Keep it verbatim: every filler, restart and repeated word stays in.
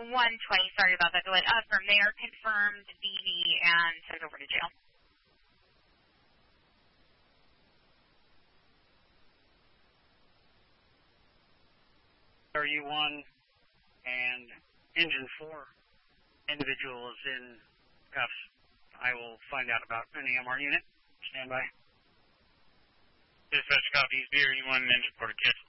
one twenty, sorry about that delay. Uh, from there, confirmed D D and sent over to jail. R U one and engine four individual is in cuffs. I will find out about an A M R unit. Stand by. Dispatch copies, B R U one, engine four to catch.